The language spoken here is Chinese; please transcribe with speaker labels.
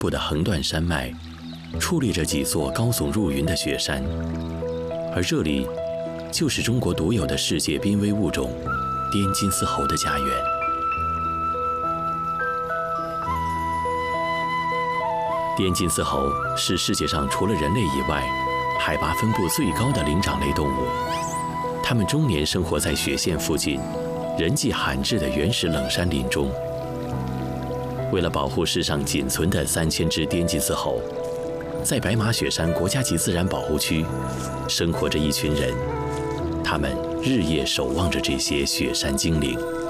Speaker 1: 部的横断山脉，矗立着几座高耸入云的雪山，而这里就是中国独有的世界濒危物种滇金丝猴的家园。滇金丝猴是世界上除了人类以外，海拔分布最高的灵长类动物。它们终年生活在雪线附近人迹罕至的原始冷山林中。为了保护世上仅存的3000只滇金丝猴，在白马雪山国家级自然保护区生活着一群人，他们日夜守望着这些雪山精灵。